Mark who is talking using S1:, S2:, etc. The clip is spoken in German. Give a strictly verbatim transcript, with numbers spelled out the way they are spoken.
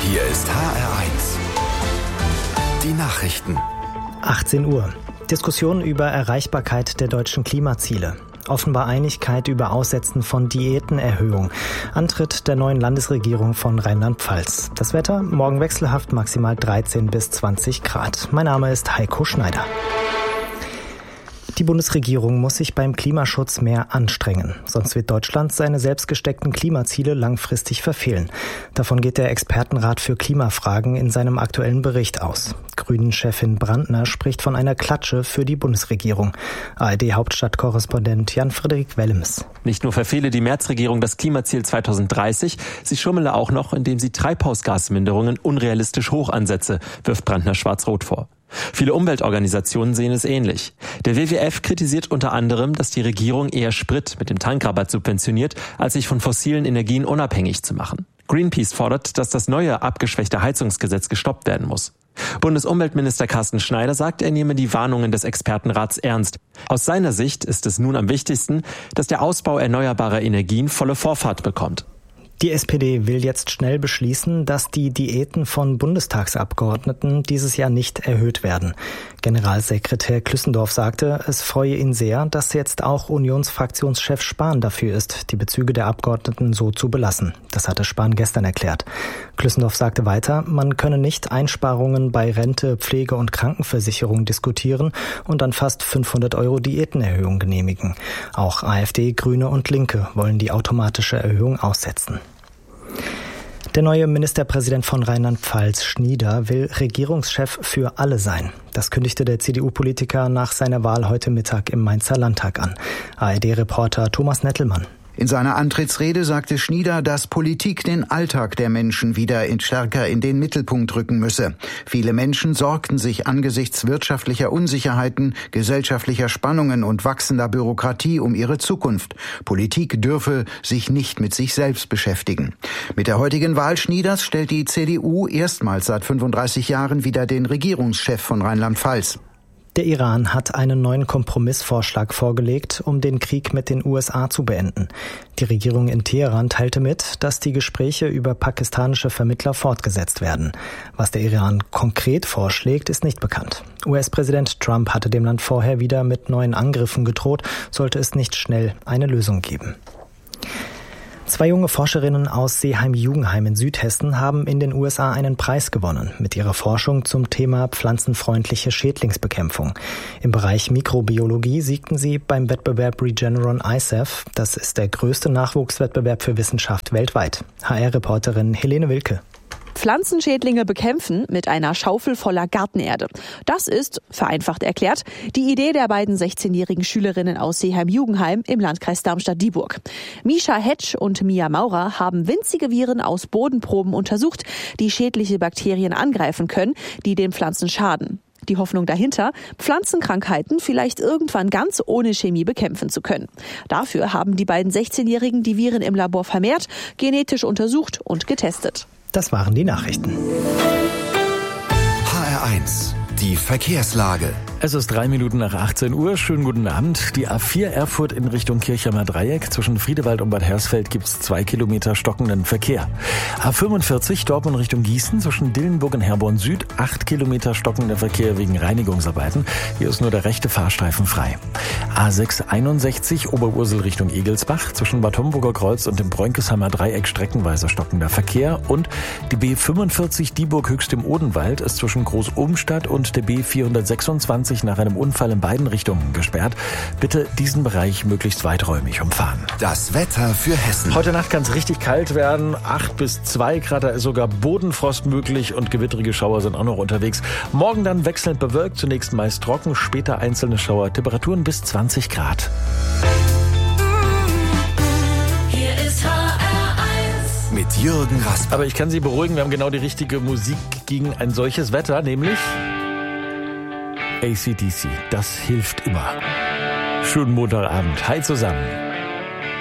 S1: Hier ist H R eins. Die Nachrichten.
S2: achtzehn Uhr. Diskussion über Erreichbarkeit der deutschen Klimaziele. Offenbar Einigkeit über Aussetzen von Diätenerhöhung. Antritt der neuen Landesregierung von Rheinland-Pfalz. Das Wetter, morgen wechselhaft, maximal dreizehn bis zwanzig Grad. Mein Name ist Heiko Schneider. Die Bundesregierung muss sich beim Klimaschutz mehr anstrengen. Sonst wird Deutschland seine selbst gesteckten Klimaziele langfristig verfehlen. Davon geht der Expertenrat für Klimafragen in seinem aktuellen Bericht aus. Grünen-Chefin Brandner spricht von einer Klatsche für die Bundesregierung. A R D-Hauptstadtkorrespondent Jan-Friedrich Wellems.
S3: Nicht nur verfehle die Merz-Regierung das Klimaziel zweitausenddreißig, sie schummele auch noch, indem sie Treibhausgasminderungen unrealistisch hoch ansetze, wirft Brandner schwarz-rot vor. Viele Umweltorganisationen sehen es ähnlich. Der W W F kritisiert unter anderem, dass die Regierung eher Sprit mit dem Tankrabatt subventioniert, als sich von fossilen Energien unabhängig zu machen. Greenpeace fordert, dass das neue, abgeschwächte Heizungsgesetz gestoppt werden muss. Bundesumweltminister Carsten Schneider sagt, er nehme die Warnungen des Expertenrats ernst. Aus seiner Sicht ist es nun am wichtigsten, dass der Ausbau erneuerbarer Energien volle Vorfahrt bekommt.
S2: Die S P D will jetzt schnell beschließen, dass die Diäten von Bundestagsabgeordneten dieses Jahr nicht erhöht werden. Generalsekretär Klüssendorf sagte, es freue ihn sehr, dass jetzt auch Unionsfraktionschef Spahn dafür ist, die Bezüge der Abgeordneten so zu belassen. Das hatte Spahn gestern erklärt. Klüssendorf sagte weiter, man könne nicht Einsparungen bei Rente, Pflege und Krankenversicherung diskutieren und dann fast fünfhundert Euro Diätenerhöhung genehmigen. Auch A f D, Grüne und Linke wollen die automatische Erhöhung aussetzen. Der neue Ministerpräsident von Rheinland-Pfalz, Schnieder, will Regierungschef für alle sein. Das kündigte der C D U-Politiker nach seiner Wahl heute Mittag im Mainzer Landtag an. A R D-Reporter Thomas Nettelmann.
S4: In seiner Antrittsrede sagte Schnieder, dass Politik den Alltag der Menschen wieder stärker in den Mittelpunkt rücken müsse. Viele Menschen sorgten sich angesichts wirtschaftlicher Unsicherheiten, gesellschaftlicher Spannungen und wachsender Bürokratie um ihre Zukunft. Politik dürfe sich nicht mit sich selbst beschäftigen. Mit der heutigen Wahl Schnieders stellt die C D U erstmals seit fünfunddreißig Jahren wieder den Regierungschef von Rheinland-Pfalz.
S2: Der Iran hat einen neuen Kompromissvorschlag vorgelegt, um den Krieg mit den U S A zu beenden. Die Regierung in Teheran teilte mit, dass die Gespräche über pakistanische Vermittler fortgesetzt werden. Was der Iran konkret vorschlägt, ist nicht bekannt. U S-Präsident Trump hatte dem Land vorher wieder mit neuen Angriffen gedroht, sollte es nicht schnell eine Lösung geben. Zwei junge Forscherinnen aus Seeheim-Jugenheim in Südhessen haben in den U S A einen Preis gewonnen mit ihrer Forschung zum Thema pflanzenfreundliche Schädlingsbekämpfung. Im Bereich Mikrobiologie siegten sie beim Wettbewerb Regeneron I S A F. Das ist der größte Nachwuchswettbewerb für Wissenschaft weltweit. H R-Reporterin Helene Wilke.
S5: Pflanzenschädlinge bekämpfen mit einer Schaufel voller Gartenerde. Das ist, vereinfacht erklärt, die Idee der beiden sechzehnjährigen Schülerinnen aus Seeheim-Jugenheim im Landkreis Darmstadt-Dieburg. Misha Hetsch und Mia Maurer haben winzige Viren aus Bodenproben untersucht, die schädliche Bakterien angreifen können, die den Pflanzen schaden. Die Hoffnung dahinter, Pflanzenkrankheiten vielleicht irgendwann ganz ohne Chemie bekämpfen zu können. Dafür haben die beiden sechzehnjährigen die Viren im Labor vermehrt, genetisch untersucht und getestet.
S2: Das waren die Nachrichten.
S1: H R eins. Die Verkehrslage.
S6: Es ist drei Minuten nach achtzehn Uhr. Schönen guten Abend. Die A vier Erfurt in Richtung Kirchheimer Dreieck. Zwischen Friedewald und Bad Hersfeld gibt es zwei Kilometer stockenden Verkehr. A fünfundvierzig Dortmund Richtung Gießen. Zwischen Dillenburg und Herborn Süd. Acht Kilometer stockender Verkehr wegen Reinigungsarbeiten. Hier ist nur der rechte Fahrstreifen frei. A sechshunderteinundsechzig Oberursel Richtung Egelsbach. Zwischen Bad Homburger Kreuz und dem Bräunkesheimer Dreieck streckenweise stockender Verkehr. Und die B fünfundvierzig Dieburg Höchst im Odenwald ist zwischen Groß-Umstadt und der B vierhundertsechsundzwanzig nach einem Unfall in beiden Richtungen gesperrt. Bitte diesen Bereich möglichst weiträumig umfahren.
S1: Das Wetter für Hessen.
S6: Heute Nacht kann es richtig kalt werden. acht bis zwei Grad, da ist sogar Bodenfrost möglich und gewittrige Schauer sind auch noch unterwegs. Morgen dann wechselnd bewölkt, zunächst meist trocken, später einzelne Schauer. Temperaturen bis zwanzig Grad.
S1: Hier ist H R eins mit Jürgen Rasper.
S6: Aber ich kann Sie beruhigen, wir haben genau die richtige Musik gegen ein solches Wetter, nämlich A C D C, das hilft immer. Schönen Montagabend. Hi zusammen.